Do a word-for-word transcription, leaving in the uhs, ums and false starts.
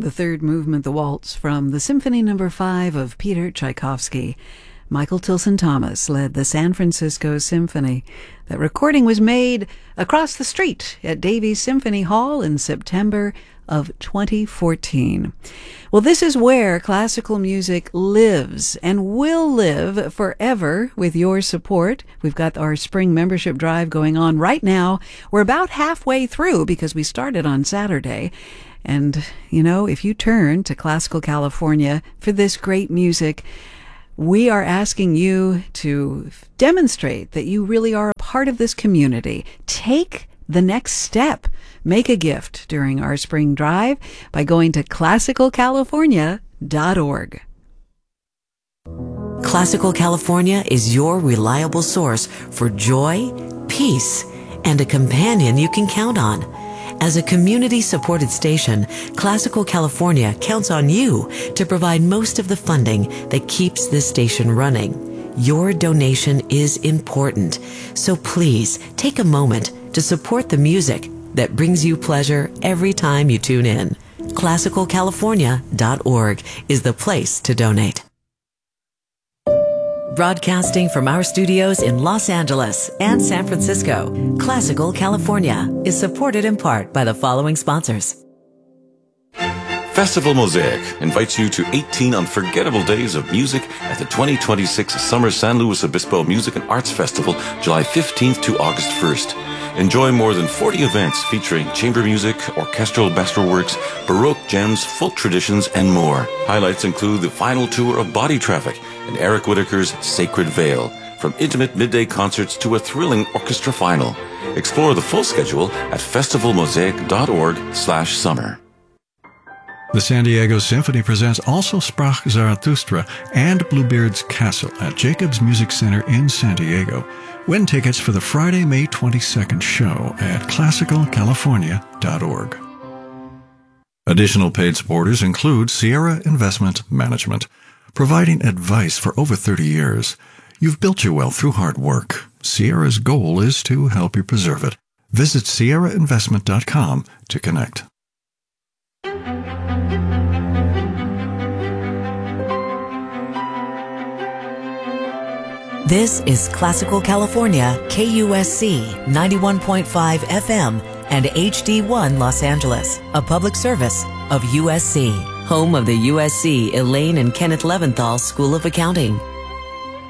the third movement, the waltz, from the Symphony Number Five of Peter Tchaikovsky. Michael Tilson Thomas led the San Francisco Symphony. That recording was made across the street at Davies Symphony Hall in September of twenty fourteen. Well, this is where classical music lives and will live forever with your support. We've got our spring membership drive going on right now. We're about halfway through because we started on Saturday. And, you know, if you turn to Classical California for this great music, we are asking you to demonstrate that you really are a part of this community. Take the next step. Make a gift during our spring drive by going to classical california dot org. Classical California is your reliable source for joy, peace, and a companion you can count on. As a community-supported station, Classical California counts on you to provide most of the funding that keeps this station running. Your donation is important, so please take a moment to support the music that brings you pleasure every time you tune in. classical california dot org is the place to donate. Broadcasting from our studios in Los Angeles and San Francisco, Classical California is supported in part by the following sponsors. Festival Mosaic invites you to eighteen unforgettable days of music at the twenty twenty-six Summer San Luis Obispo Music and Arts Festival, July fifteenth to August first. Enjoy more than forty events featuring chamber music, orchestral masterworks, Baroque gems, folk traditions, and more. Highlights include the final tour of Body Traffic and Eric Whitacre's Sacred Veil, from intimate midday concerts to a thrilling orchestra final. Explore the full schedule at festival mosaic dot org slash summer. The San Diego Symphony presents Also Sprach Zarathustra and Bluebeard's Castle at Jacobs Music Center in San Diego. Win tickets for the Friday, May twenty-second show at classical california dot org. Additional paid supporters include Sierra Investment Management, providing advice for over thirty years. You've built your wealth through hard work. Sierra's goal is to help you preserve it. Visit sierra investment dot com to connect. This is Classical California, K U S C ninety-one point five F M and H D one Los Angeles, a public service of U S C, home of the U S C Elaine and Kenneth Leventhal School of Accounting.